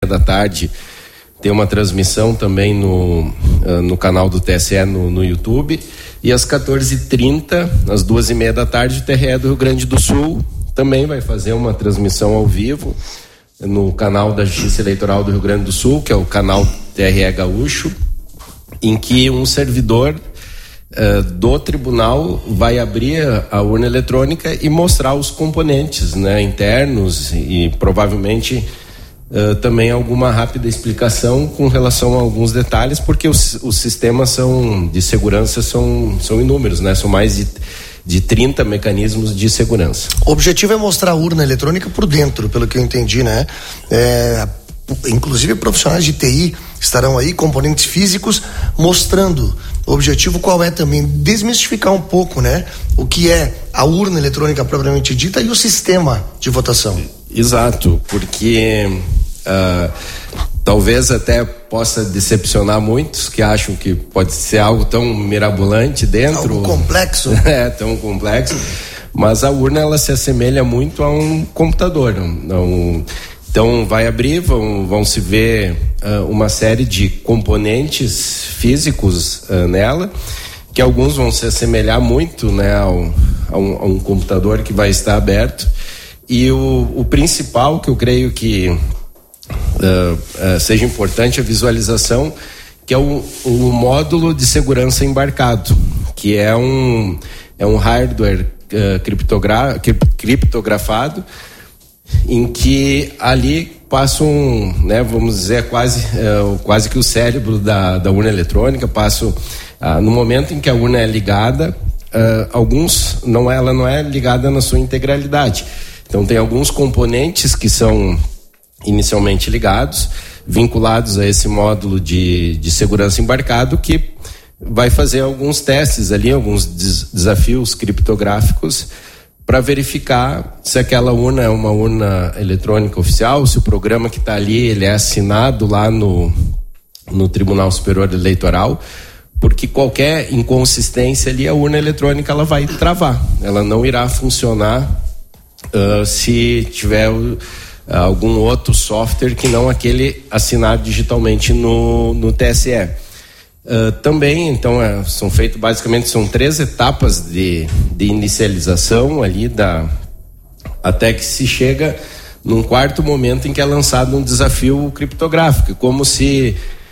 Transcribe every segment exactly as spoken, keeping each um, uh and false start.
da tarde tem uma transmissão também no, no canal do T S E no, no YouTube. E às quatorze e trinta, às duas e meia da tarde, o T R E do Rio Grande do Sul também vai fazer uma transmissão ao vivo no canal da Justiça Eleitoral do Rio Grande do Sul, que é o canal T R E Gaúcho, em que um servidor uh, do tribunal vai abrir a urna eletrônica e mostrar os componentes, né, internos e, e provavelmente uh, também alguma rápida explicação com relação a alguns detalhes, porque os, os sistemas são, de segurança são, são inúmeros, né? São mais de, de trinta mecanismos de segurança. O objetivo é mostrar a urna eletrônica por dentro, pelo que eu entendi, né? É, inclusive profissionais de T I estarão aí, componentes físicos, mostrando. O objetivo qual é também? Desmistificar um pouco, né? O que é a urna eletrônica propriamente dita e o sistema de votação. Exato, porque uh, talvez até possa decepcionar muitos que acham que pode ser algo tão mirabolante dentro. Algo complexo. É, tão complexo. Mas a urna, ela se assemelha muito a um computador. Um, então vai abrir, vão, vão se ver uh, uma série de componentes físicos uh, nela, que alguns vão se assemelhar muito, né, ao, a, um, a um computador que vai estar aberto. E o, o principal, que eu creio que uh, uh, seja importante, a visualização, que é o, o módulo de segurança embarcado, que é um, é um hardware uh, criptogra- criptografado, em que ali passa um, né, vamos dizer, quase, uh, quase que o cérebro da, da urna eletrônica, passa, uh, no momento em que a urna é ligada, uh, alguns, não, ela não é ligada na sua integralidade. Então tem alguns componentes que são inicialmente ligados, vinculados a esse módulo de, de segurança embarcado, que vai fazer alguns testes ali, alguns des- desafios criptográficos para verificar se aquela urna é uma urna eletrônica oficial, se o programa que está ali ele é assinado lá no, no Tribunal Superior Eleitoral, porque qualquer inconsistência ali, a urna eletrônica ela vai travar, ela não irá funcionar uh, se tiver uh, algum outro software que não aquele assinado digitalmente no, no T S E. Uh, também, então, é, são feitos basicamente, são três etapas de, de inicialização ali, da, até que se chega num quarto momento em que é lançado um desafio criptográfico, como se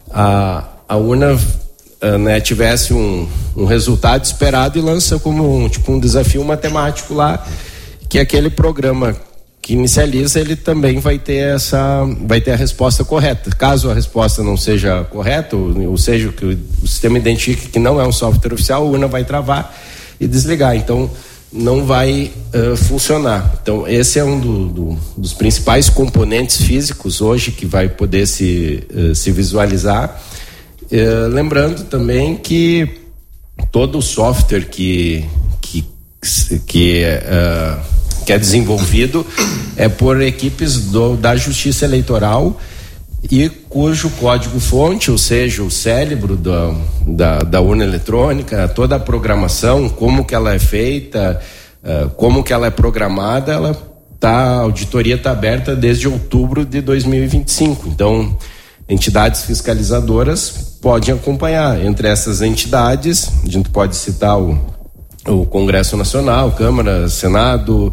a, a urna uh, né, tivesse um, um resultado esperado e lança como um, tipo, um desafio matemático lá, que aquele programa que inicializa, ele também vai ter essa, vai ter a resposta correta. Caso a resposta não seja correta, ou, ou seja, que o, o sistema identifique que não é um software oficial, a urna vai travar e desligar. Então, não vai uh, funcionar. Então, esse é um do, do, dos principais componentes físicos hoje que vai poder se, uh, se visualizar. Uh, lembrando também que todo o software que, que, que uh, que é desenvolvido é por equipes do, da Justiça Eleitoral e cujo código-fonte, ou seja, o cérebro da, da, da urna eletrônica, toda a programação, como que ela é feita, uh, como que ela é programada, ela tá, a auditoria está aberta desde outubro de dois mil e vinte e cinco. Então, entidades fiscalizadoras podem acompanhar. Entre essas entidades, a gente pode citar o, o Congresso Nacional, Câmara, Senado,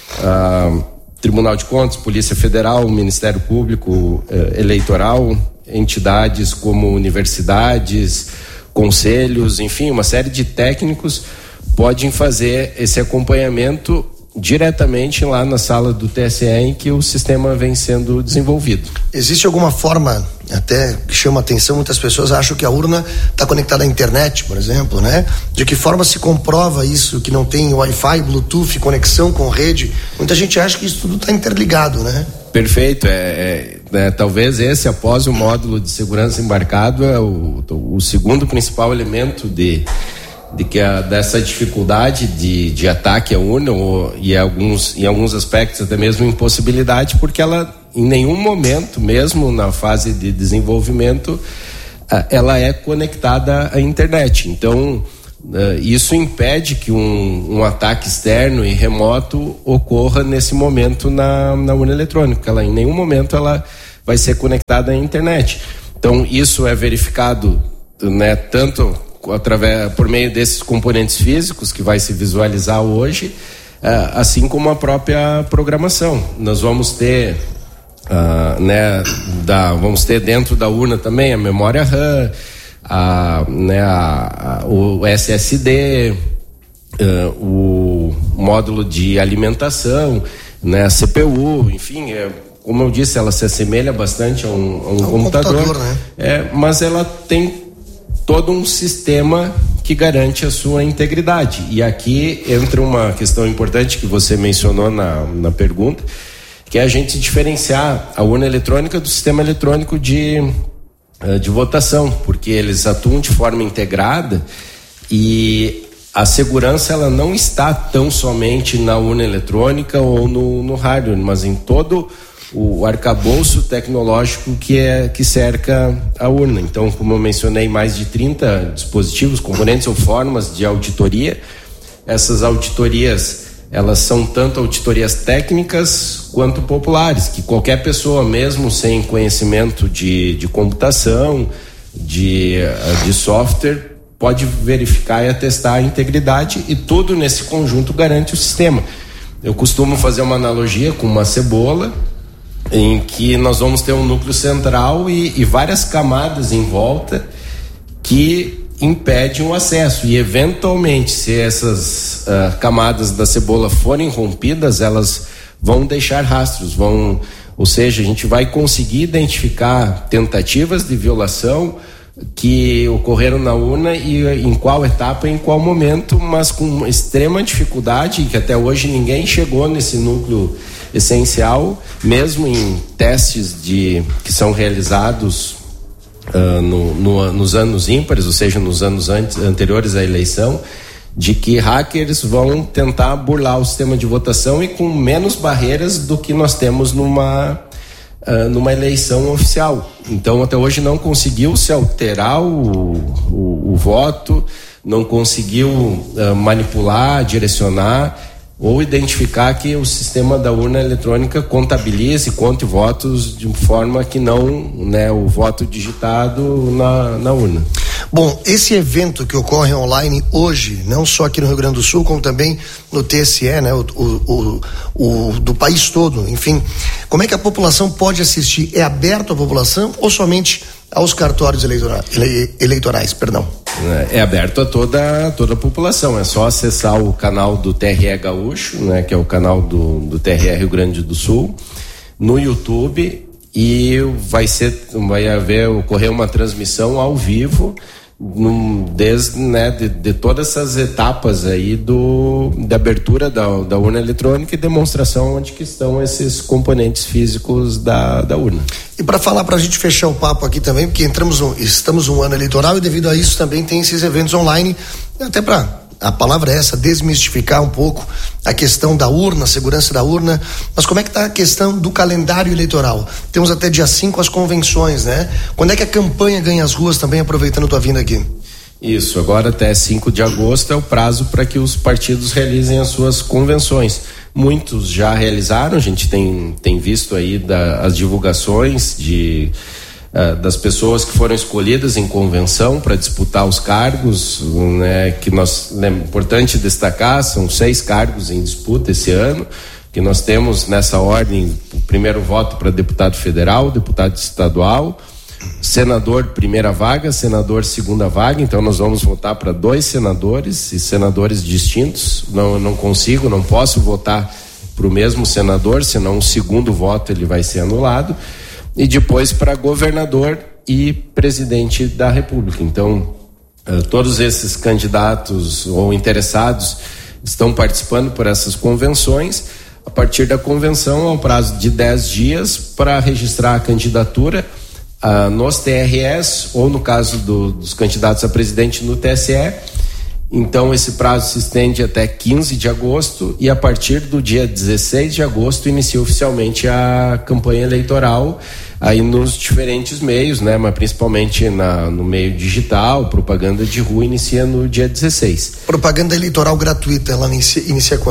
Uh, Tribunal de Contas, Polícia Federal, Ministério Público uh, Eleitoral, entidades como universidades, conselhos, enfim, uma série de técnicos podem fazer esse acompanhamento diretamente lá na sala do T S E em que o sistema vem sendo desenvolvido. Existe alguma forma, até que chama atenção, muitas pessoas acham que a urna está conectada à internet, por exemplo, né? De que forma se comprova isso, que não tem Wi-Fi, Bluetooth, conexão com rede? Muita gente acha que isso tudo está interligado, né? Perfeito, é, é, é, talvez esse, após o módulo de segurança embarcado, é o, o segundo principal elemento de de que a, dessa dificuldade de, de ataque à urna, ou, e alguns, em alguns aspectos até mesmo impossibilidade, porque ela em nenhum momento, mesmo na fase de desenvolvimento, ela é conectada à internet. Então, isso impede que um, um ataque externo e remoto ocorra nesse momento na, na urna eletrônica. Ela, em nenhum momento ela vai ser conectada à internet. Então isso é verificado, né, tanto através, por meio desses componentes físicos que vai se visualizar hoje, assim como a própria programação. Nós vamos ter, uh, né, da, vamos ter dentro da urna também a memória RAM, a, né, a, a, o S S D, uh, o módulo de alimentação, né, a C P U, enfim, é, como eu disse, ela se assemelha bastante a um, a um é um computador, computador né? é, mas ela tem todo um sistema que garante a sua integridade. E aqui entra uma questão importante que você mencionou na, na pergunta, que é a gente diferenciar a urna eletrônica do sistema eletrônico de, de votação, porque eles atuam de forma integrada e a segurança ela não está tão somente na urna eletrônica ou no, no hardware, mas em todo o arcabouço tecnológico que, é, que cerca a urna. Então, como eu mencionei, mais de trinta dispositivos, componentes ou formas de auditoria. Essas auditorias, elas são tanto auditorias técnicas quanto populares, que qualquer pessoa, mesmo sem conhecimento de, de computação, de, de software, pode verificar e atestar a integridade, e tudo nesse conjunto garante o sistema. Eu costumo fazer uma analogia com uma cebola, em que nós vamos ter um núcleo central e, e várias camadas em volta que impedem o acesso, e eventualmente, se essas uh, camadas da cebola forem rompidas, elas vão deixar rastros, vão, ou seja, a gente vai conseguir identificar tentativas de violação que ocorreram na urna e em qual etapa, em qual momento, mas com extrema dificuldade, que até hoje ninguém chegou nesse núcleo essencial, mesmo em testes de, que são realizados uh, no, no, nos anos ímpares, ou seja, nos anos antes, anteriores à eleição, de que hackers vão tentar burlar o sistema de votação e com menos barreiras do que nós temos numa, uh, numa eleição oficial. Então, até hoje não conseguiu se alterar o, o, o voto, não conseguiu uh, manipular, direcionar ou identificar que o sistema da urna eletrônica contabilize e conte votos de forma que não, né, o voto digitado na, na urna. Bom, esse evento que ocorre online hoje, não só aqui no Rio Grande do Sul, como também no T S E, né, o, o, o, o do país todo, enfim, como é que a população pode assistir? É aberto à população ou somente aos cartórios eleitorais, ele, eleitorais, perdão? É aberto a toda, toda a população, é só acessar o canal do T R E Gaúcho, né, que é o canal do, do T R E Rio Grande do Sul, no YouTube, e vai ser, vai haver, ocorrer uma transmissão ao vivo, num, desde, né, de, de todas essas etapas aí do, da abertura da, da urna eletrônica e demonstração onde que estão esses componentes físicos da, da urna. E para falar, para a gente fechar o papo aqui também, porque entramos um, estamos um ano eleitoral e devido a isso também tem esses eventos online, até para, a palavra é essa, desmistificar um pouco a questão da urna, a segurança da urna. Mas como é que está a questão do calendário eleitoral? Temos até dia cinco as convenções, né? Quando é que a campanha ganha as ruas também, aproveitando tua vinda aqui? Isso, agora até cinco de agosto é o prazo para que os partidos realizem as suas convenções. Muitos já realizaram, a gente tem, tem visto aí da, as divulgações de, uh, das pessoas que foram escolhidas em convenção para disputar os cargos, né, que nós, é importante destacar, são seis cargos em disputa esse ano, que nós temos nessa ordem: o primeiro voto para deputado federal, deputado estadual, senador primeira vaga, senador segunda vaga. Então nós vamos votar para dois senadores e senadores distintos. Não, não consigo, não posso votar para o mesmo senador, senão o segundo voto ele vai ser anulado. E depois para governador e presidente da República. Então uh, todos esses candidatos ou interessados estão participando por essas convenções. A partir da convenção há um prazo de dez dias para registrar a candidatura Uh, nos T R Es, ou no caso do, dos candidatos a presidente no T S E. Então esse prazo se estende até quinze de agosto e a partir do dia dezesseis de agosto inicia oficialmente a campanha eleitoral aí nos diferentes meios, né? Mas principalmente na, no meio digital, propaganda de rua inicia no dia dezesseis. Propaganda eleitoral gratuita, ela inicia, inicia quando?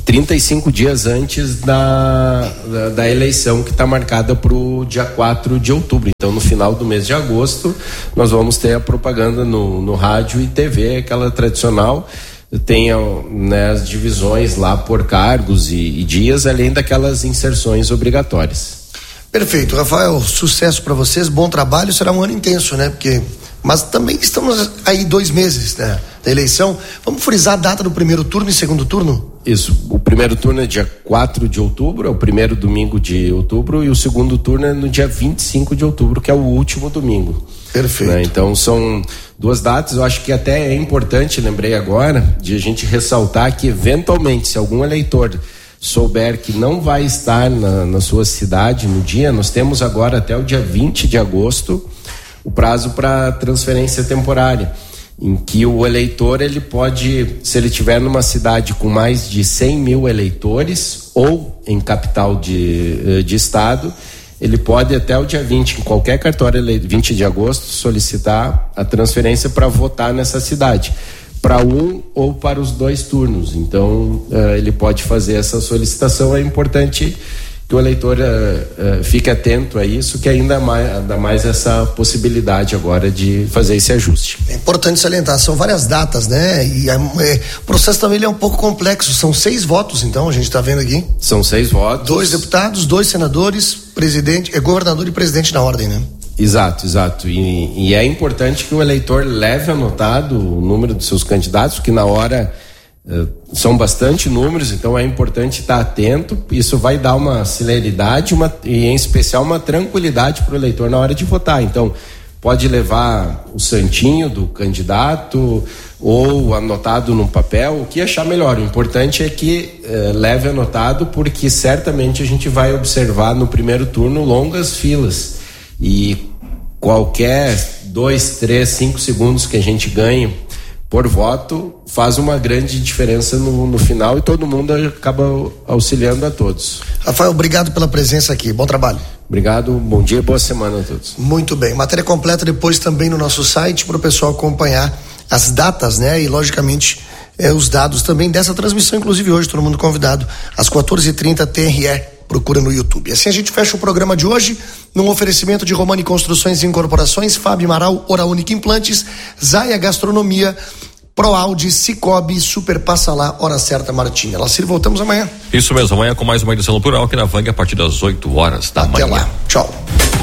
trinta e cinco dias antes da, da, da eleição que está marcada para o dia quatro de outubro. Então, no final do mês de agosto, nós vamos ter a propaganda no, no rádio e T V, aquela tradicional. Tem, né, as divisões lá por cargos e, e dias, além daquelas inserções obrigatórias. Perfeito, Rafael, sucesso para vocês, bom trabalho, será um ano intenso, né? Porque, mas também estamos aí dois meses, né, da eleição. Vamos frisar a data do primeiro turno e segundo turno? Isso, o primeiro turno é dia quatro de outubro, é o primeiro domingo de outubro, e o segundo turno é no dia vinte e cinco de outubro, que é o último domingo. Perfeito. Né? Então são duas datas. Eu acho que até é importante, lembrei agora, de a gente ressaltar que eventualmente, se algum eleitor souber que não vai estar na, na sua cidade no dia, nós temos agora até o dia vinte de agosto o prazo para transferência temporária, em que o eleitor, ele pode, se ele estiver numa cidade com mais de cem mil eleitores ou em capital de, de estado, ele pode até o dia vinte, em qualquer cartório vinte de agosto, solicitar a transferência para votar nessa cidade, para um ou para os dois turnos. Então, uh, ele pode fazer essa solicitação. É importante que o eleitor uh, uh, fique atento a isso, que ainda mais, dá mais essa possibilidade agora de fazer esse ajuste. É importante salientar, são várias datas, né? E é, é, o processo também ele é um pouco complexo, são seis votos, então, a gente está vendo aqui. São seis votos. Dois deputados, dois senadores, presidente, é governador e presidente na ordem, né? Exato, exato. E, e é importante que o eleitor leve anotado o número dos seus candidatos, que na hora uh, são bastante números, então é importante estar atento. Isso vai dar uma celeridade uma, e, em especial, uma tranquilidade para o eleitor na hora de votar. Então, pode levar o santinho do candidato ou anotado num papel, o que achar melhor. O importante é que uh, leve anotado, porque certamente a gente vai observar no primeiro turno longas filas. E qualquer dois, três, cinco segundos que a gente ganhe por voto faz uma grande diferença no, no final, e todo mundo acaba auxiliando a todos. Rafael, obrigado pela presença aqui, bom trabalho. Obrigado, bom dia e boa semana a todos. Muito bem, matéria completa depois também no nosso site para o pessoal acompanhar as datas, né? E logicamente eh, os dados também dessa transmissão, inclusive hoje, todo mundo convidado, às quatorze e trinta, T R E. Procura no YouTube. Assim a gente fecha o programa de hoje num oferecimento de Romani Construções e Incorporações, Fábio Amaral, Oral Única Implantes, Zaia Gastronomia, ProAude, Cicobi, Super Passa Lá, Hora Certa Martinha. Lacir, voltamos amanhã. Isso mesmo, amanhã com mais uma edição do Plural aqui na Vang a partir das oito horas da Até manhã. Até lá, tchau.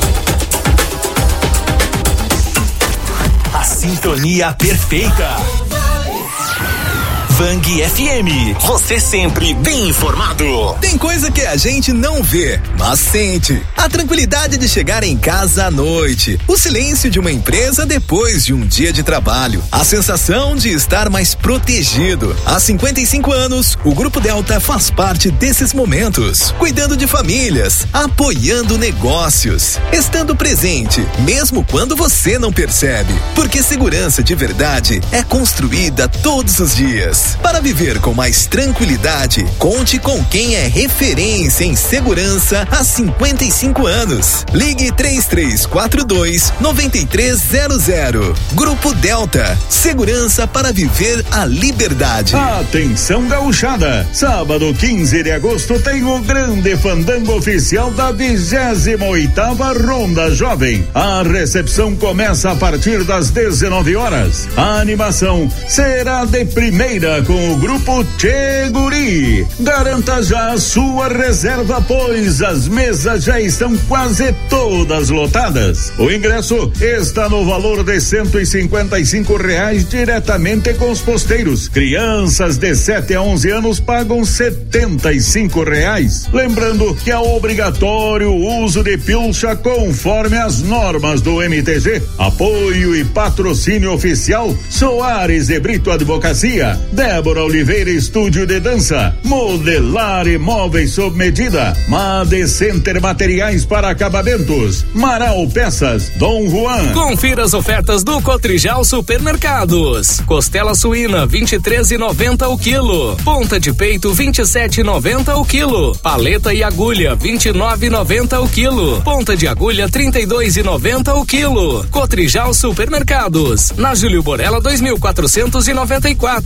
A sintonia perfeita. Vang F M, você sempre bem informado. Tem coisa que a gente não vê, mas sente. A tranquilidade de chegar em casa à noite, o silêncio de uma empresa depois de um dia de trabalho, a sensação de estar mais protegido. Há cinquenta e cinco anos, o Grupo Delta faz parte desses momentos, cuidando de famílias, apoiando negócios, estando presente, mesmo quando você não percebe, porque segurança de verdade é construída todos os dias. Para viver com mais tranquilidade, conte com quem é referência em segurança há cinquenta e cinco anos. Ligue três três quatro dois, nove três zero zero. Grupo Delta, segurança para viver a liberdade. Atenção gauchada, sábado quinze de agosto tem o grande fandango oficial da vigésima oitava Ronda Jovem. A recepção começa a partir das dezenove horas. A animação será de primeira com o grupo Tchê Guri. Garanta já a sua reserva, pois as mesas já estão quase todas lotadas. O ingresso está no valor de cento e cinquenta e cinco reais diretamente com os posteiros. Crianças de sete a onze anos pagam setenta e cinco reais. Lembrando que é obrigatório o uso de pilcha conforme as normas do M T G. Apoio e patrocínio oficial Soares e Brito Advocacia, Débora Oliveira Estúdio de Dança, Modelar Imóveis sob medida, Made Center Materiais para Acabamentos, Marau Peças, Dom Juan. Confira as ofertas do Cotrijal Supermercados. Costela suína vinte e três e noventa o quilo. Ponta de peito vinte e sete e noventa o quilo. Paleta e agulha vinte e nove e noventa o quilo. Ponta de agulha trinta e dois e noventa o quilo. Cotrijal Supermercados. Na Júlio Borella dois mil quatrocentos e noventa e quatro. Fone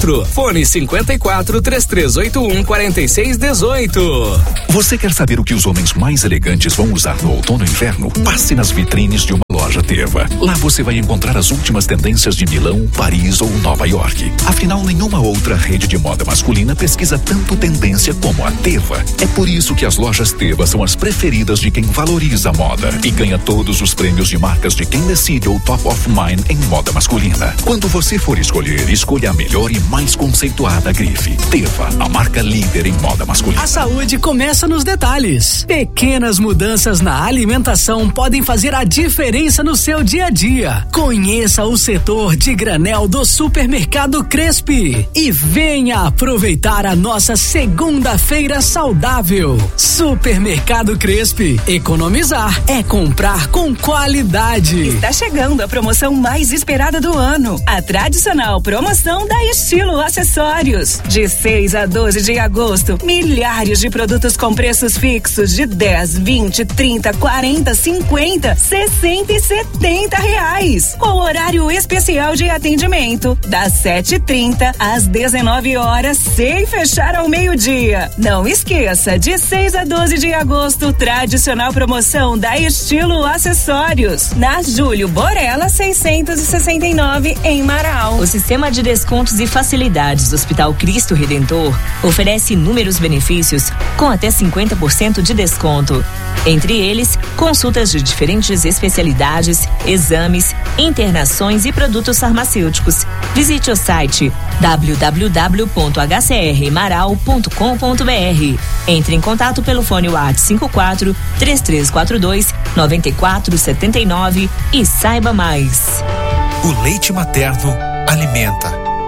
Fone cinquenta e quatro, três três oito um, quatro seis um oito. Você quer saber o que os homens mais elegantes vão usar no outono e inverno? Passe nas vitrines de uma loja Teva. Lá você vai encontrar as últimas tendências de Milão, Paris ou Nova York. Afinal, nenhuma outra rede de moda masculina pesquisa tanto tendência como a Teva. É por isso que as lojas Teva são as preferidas de quem valoriza a moda e ganha todos os prêmios de marcas de quem decide o Top of Mind em moda masculina. Quando você for escolher, escolha a melhor e mais conceituada grife. Teva, a marca líder em moda masculina. A saúde começa nos detalhes. Pequenas mudanças na alimentação podem fazer a diferença no seu dia a dia. Conheça o setor de granel do Supermercado Crespi e venha aproveitar a nossa segunda-feira saudável. Supermercado Crespi. Economizar é comprar com qualidade. Está chegando a promoção mais esperada do ano. A tradicional promoção da Estilo Acessórios. De seis a doze de agosto, milhares de produtos com preços fixos de dez, vinte, trinta, quarenta, cinquenta, sessenta e setenta reais. Com horário especial de atendimento das sete e trinta às dezenove horas, sem fechar ao meio-dia. Não esqueça, de seis a doze de agosto, tradicional promoção da Estilo Acessórios. Na Júlio Borella seiscentos e sessenta e nove em Marau. O sistema de descontos e facilidades do Hospital Cristo Redentor oferece inúmeros benefícios com até cinquenta por cento de desconto. Entre eles, consultas de diferentes especialidades, exames, internações e produtos farmacêuticos. Visite o site w w w ponto h c r marau ponto com ponto b r. Entre em contato pelo fone WhatsApp cinco quatro, três três quatro dois, nove quatro sete nove e saiba mais. O leite materno alimenta,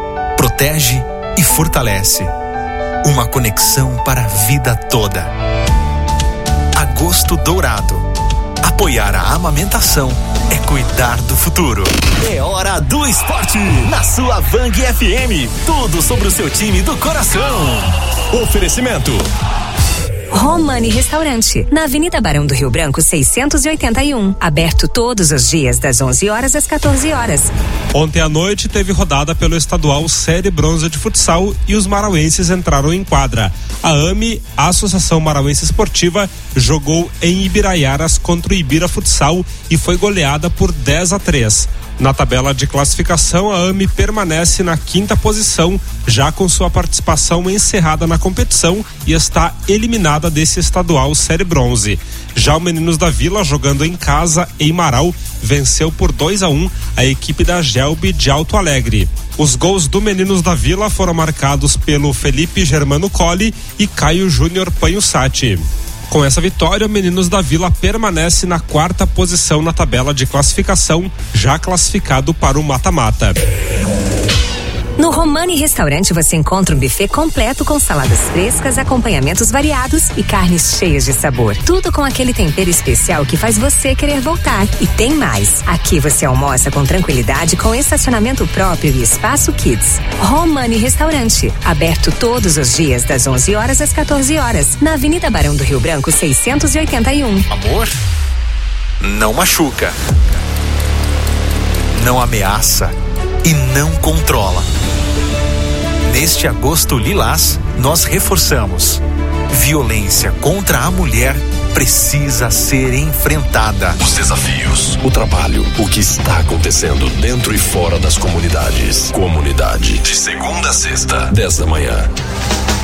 protege e fortalece. Uma conexão para a vida toda. Agosto Dourado. Apoiar a amamentação é cuidar do futuro. É hora do esporte na sua Vang F M. Tudo sobre o seu time do coração. Oferecimento Romani Restaurante, na Avenida Barão do Rio Branco, seiscentos e oitenta e um. Aberto todos os dias, das onze horas às quatorze horas. Ontem à noite teve rodada pelo estadual Série Bronze de Futsal e os marauenses entraram em quadra. A AME, a Associação Marauense Esportiva, jogou em Ibiraiaras contra o Ibira Futsal e foi goleada por dez a três. Na tabela de classificação, a AME permanece na quinta posição, já com sua participação encerrada na competição e está eliminada desse estadual Série Bronze. Já o Meninos da Vila, jogando em casa em Marau, venceu por dois a um a equipe da Gelbe de Alto Alegre. Os gols do Meninos da Vila foram marcados pelo Felipe Germano Colli e Caio Júnior Panhussati. Com essa vitória, o Meninos da Vila permanece na quarta posição na tabela de classificação, já classificado para o mata-mata. No Romani Restaurante você encontra um buffet completo com saladas frescas, acompanhamentos variados e carnes cheias de sabor. Tudo com aquele tempero especial que faz você querer voltar. E tem mais. Aqui você almoça com tranquilidade, com estacionamento próprio e espaço kids. Romani Restaurante, aberto todos os dias das onze horas às quatorze horas, na Avenida Barão do Rio Branco, seiscentos e oitenta e um. Amor, não machuca, não ameaça e não controla. Neste agosto lilás, nós reforçamos: violência contra a mulher precisa ser enfrentada. Os desafios, o trabalho, o que está acontecendo dentro e fora das comunidades. Comunidade. De segunda a sexta, dez da manhã.